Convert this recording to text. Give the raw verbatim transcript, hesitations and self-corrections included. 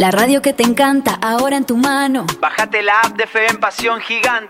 La radio que te encanta, ahora en tu mano. Bájate la app de F M Pasión Gigante.